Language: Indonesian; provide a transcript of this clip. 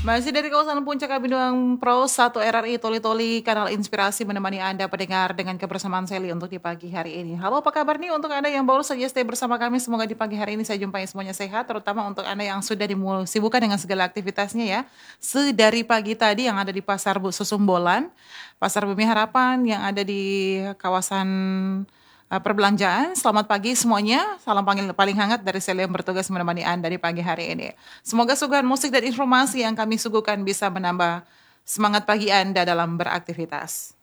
Masih dari kawasan Puncak Kabinduang Pro 1 RRI Toli-Toli, kanal inspirasi menemani Anda pendengar dengan kebersamaan Sally untuk di pagi hari ini. Halo, apa kabar nih untuk Anda yang baru saja stay bersama kami? Semoga di pagi hari ini saya jumpai semuanya sehat, terutama untuk Anda yang sudah disibukkan dengan segala aktivitasnya ya. Sedari pagi tadi yang ada di Pasar Susumbolan, Pasar Bumi Harapan yang ada di kawasan perbelanjaan. Selamat pagi semuanya. Salam panggil paling hangat dari Sally yang bertugas menemani Anda di pagi hari ini. Semoga suguhan musik dan informasi yang kami suguhkan bisa menambah semangat pagi Anda dalam beraktivitas.